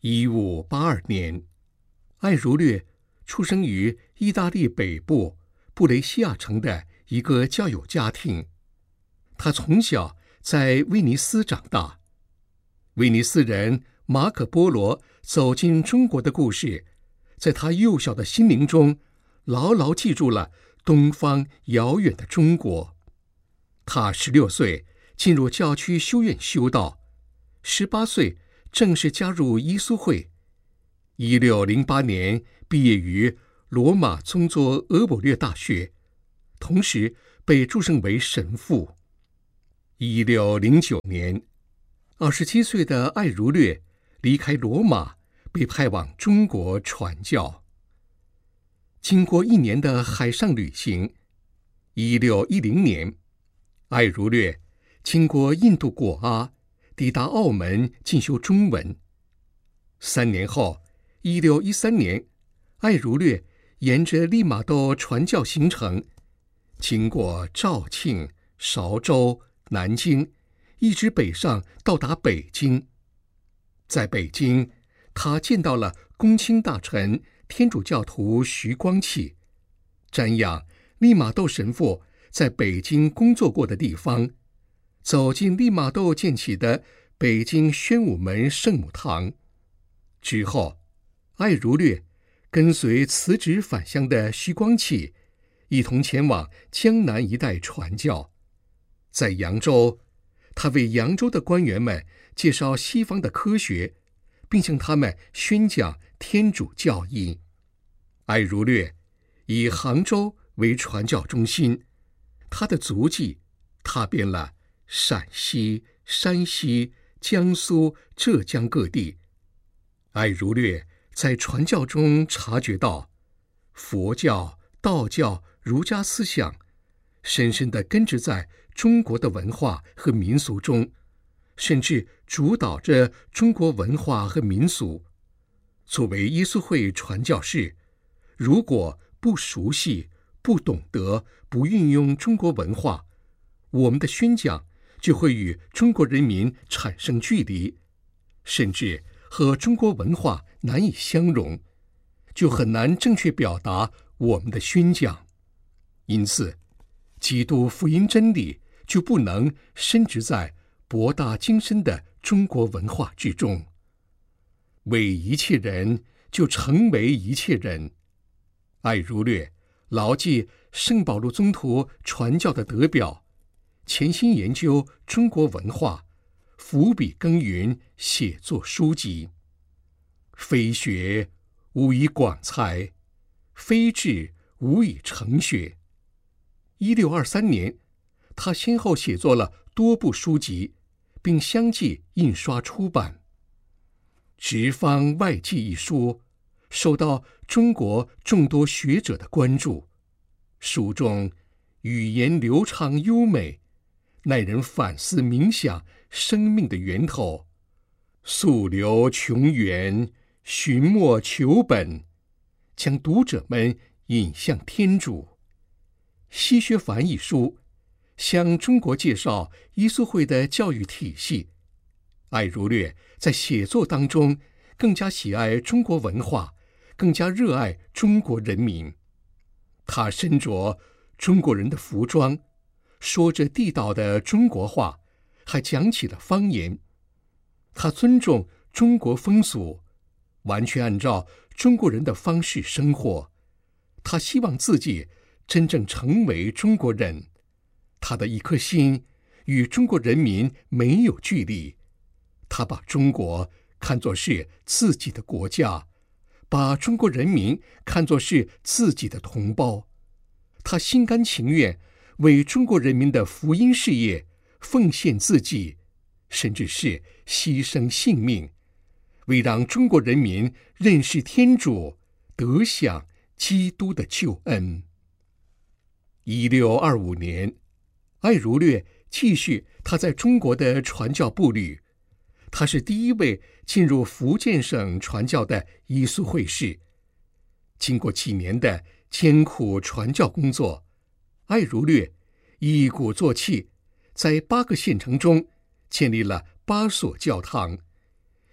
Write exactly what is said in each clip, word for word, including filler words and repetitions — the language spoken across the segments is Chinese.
一五八二年，艾儒略出生于意大利北部布雷西亚城的一个教友家庭。他从小在威尼斯长大。威尼斯人马可·波罗走进中国的故事，在他幼小的心灵中牢牢记住了东方遥远的中国。他十六岁进入教区修院修道，十八岁正式加入伊苏会。一六零八年毕业于罗马宗座俄伯略大学，同时被祝圣为神父。一六零九年，二十七岁的艾儒略离开罗马，被派往中国传教。经过一年的海上旅行，一六一零年，艾儒略经过印度果阿，抵达澳门进修中文。三年后，一六一三年，艾儒略沿着利玛窦传教行程，经过肇庆、韶州、南京，一直北上到达北京。在北京，他见到了公卿大臣天主教徒徐光启，瞻仰利玛窦神父在北京工作过的地方，走进利玛窦建起的北京宣武门圣母堂。之后，艾儒略跟随辞职返乡的徐光启一同前往江南一带传教。在扬州，他为扬州的官员们介绍西方的科学，并向他们宣讲天主教义。艾儒略以杭州为传教中心，他的足迹踏遍了陕西、山西、江苏、浙江各地。艾儒略在传教中察觉到，佛教、道教、儒家思想深深地根植在中国的文化和民俗中，甚至主导着中国文化和民俗。作为耶稣会传教士，如果不熟悉、不懂得、不运用中国文化，我们的宣讲就会与中国人民产生距离，甚至和中国文化难以相融，就很难正确表达我们的宣讲。因此，基督福音真理就不能深植在博大精深的中国文化之中。为一切人，就成为一切人。艾儒略牢记圣保禄宗徒传教的德表，潜心研究中国文化，伏笔耕耘，写作书籍。非学无以广才，非志无以成学。一六二三年，他先后写作了多部书籍，并相继印刷出版。《直方外记》一书受到中国众多学者的关注，书中语言流畅优美，耐人反思冥想生命的源头，溯流穷源，寻末求本，将读者们引向天主。《西学凡》一书向中国介绍耶稣会的教育体系。艾儒略在写作当中更加喜爱中国文化，更加热爱中国人民。他身着中国人的服装，说着地道的中国话，还讲起了方言。他尊重中国风俗，完全按照中国人的方式生活。他希望自己真正成为中国人，他的一颗心与中国人民没有距离。他把中国看作是自己的国家，把中国人民看作是自己的同胞。他心甘情愿为中国人民的福音事业奉献自己，甚至是牺牲性命，为让中国人民认识天主，得享基督的救恩。一六二五年，艾儒略继续他在中国的传教步履。他是第一位进入福建省传教的耶稣会士。经过几年的艰苦传教工作，艾儒略一鼓作气，在八个县城中建立了八所教堂，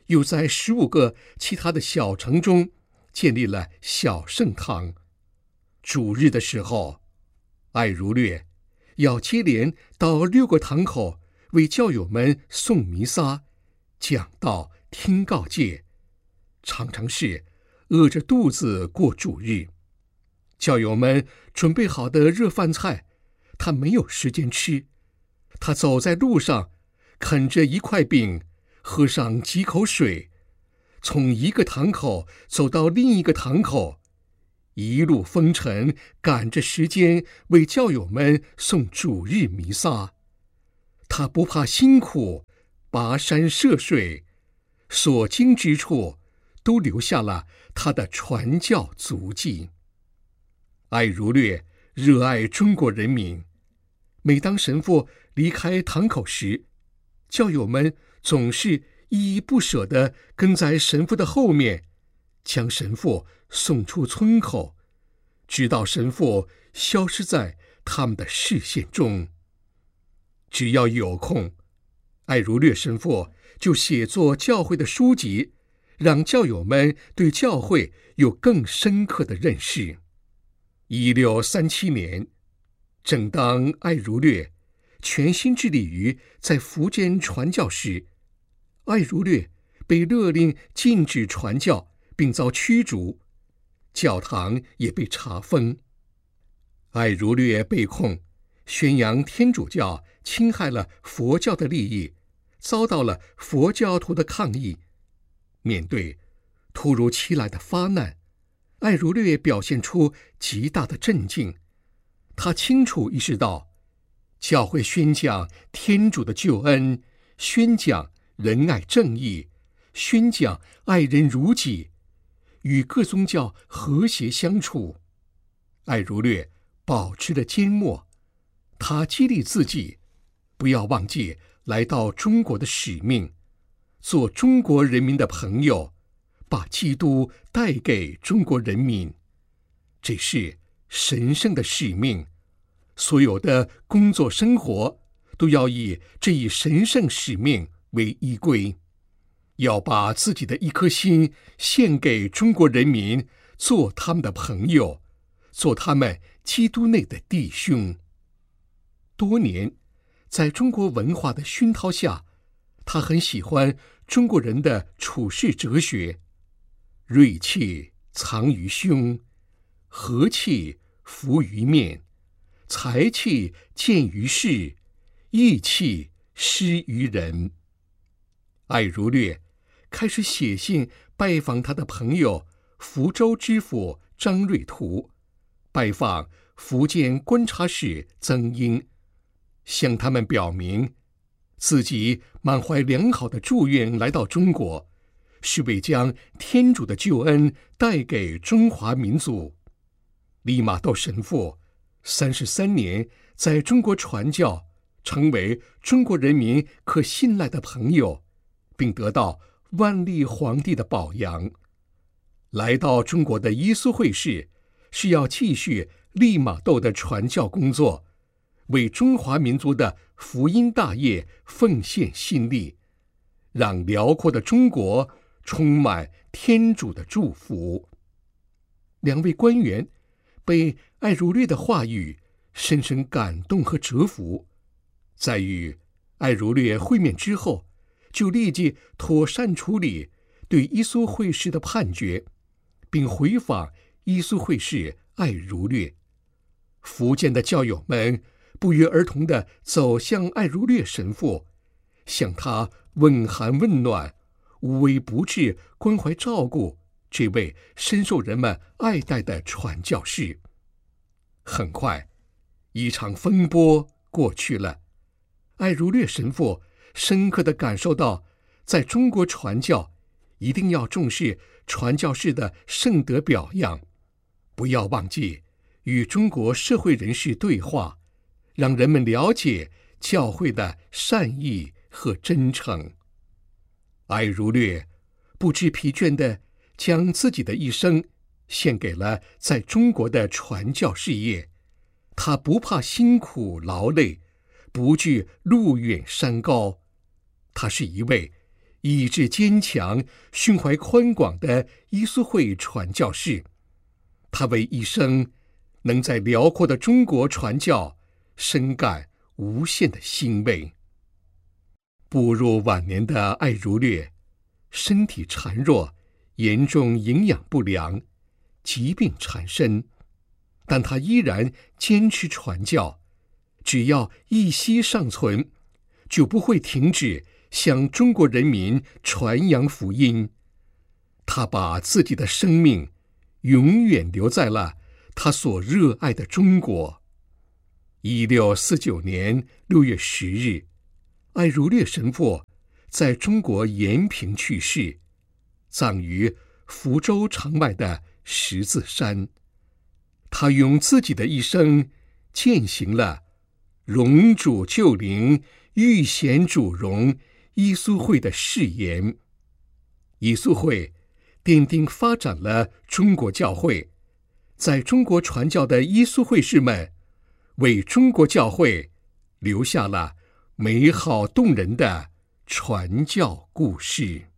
又在十五个其他的小城中建立了小圣堂。主日的时候，艾如略要接连到六个堂口为教友们诵弥撒、讲道、听告诫，常常是饿着肚子过主日。教友们准备好的热饭菜，他没有时间吃。他走在路上，啃着一块饼，喝上几口水，从一个堂口走到另一个堂口，一路风尘，赶着时间为教友们诵主日弥撒。他不怕辛苦，跋山涉水，所经之处都留下了他的传教足迹。艾如略热爱中国人民，每当神父离开堂口时，教友们总是依依不舍地跟在神父的后面，将神父送出村口，直到神父消失在他们的视线中。只要有空，艾如略神父就写作教会的书籍，让教友们对教会有更深刻的认识。一六三七年，正当艾如略全心致力于在福建传教时，艾如略被勒令禁止传教，并遭驱逐，教堂也被查封。艾如略被控宣扬天主教侵害了佛教的利益，遭到了佛教徒的抗议。面对突如其来的发难，艾如略表现出极大的镇静。他清楚意识到，教会宣讲天主的救恩，宣讲仁爱正义，宣讲爱人如己，与各宗教和谐相处。艾如略保持了缄默，他激励自己不要忘记来到中国的使命，做中国人民的朋友，把基督带给中国人民。这是神圣的使命，所有的工作生活都要以这一神圣使命为依归，要把自己的一颗心献给中国人民，做他们的朋友，做他们基督内的弟兄。多年在中国文化的熏陶下，他很喜欢中国人的处世哲学：锐气藏于胸，和气浮于面，才气见于世，义气施于人。艾如略开始写信拜访他的朋友福州知府张瑞图，拜访福建观察使曾英，向他们表明自己满怀良好的祝愿来到中国，是为将天主的救恩带给中华民族。利玛窦神父三十三年在中国传教，成为中国人民可信赖的朋友，并得到万历皇帝的保养。来到中国的耶稣会士是要继续利玛窦的传教工作，为中华民族的福音大业奉献心力，让辽阔的中国充满天主的祝福。两位官员被艾如略的话语深深感动和折服，在与艾如略会面之后，就立即妥善处理对耶稣会士的判决，并回访耶稣会士艾如略。福建的教友们不约而同地走向艾如略神父，向他问寒问暖，无微不至关怀照顾这位深受人们爱戴的传教士。很快，一场风波过去了，艾如略神父深刻地感受到，在中国传教一定要重视传教士的圣德表扬，不要忘记与中国社会人士对话，让人们了解教会的善意和真诚。艾如略不知疲倦地将自己的一生献给了在中国的传教事业，他不怕辛苦劳累，不惧路远山高。他是一位意志坚强、胸怀宽广的伊苏会传教士，他为一生能在辽阔的中国传教深感无限的欣慰。步入晚年的艾如略，身体孱弱，严重营养不良，疾病缠身，但他依然坚持传教，只要一息尚存，就不会停止向中国人民传扬福音。他把自己的生命永远留在了他所热爱的中国。一六四九年六月十日，艾如略神父在中国延平去世，葬于福州城外的十字山。他用自己的一生践行了荣主救灵，欲显主荣伊苏会的誓言。伊苏会奠定发展了中国教会，在中国传教的伊苏会士们为中国教会留下了美好动人的传教故事。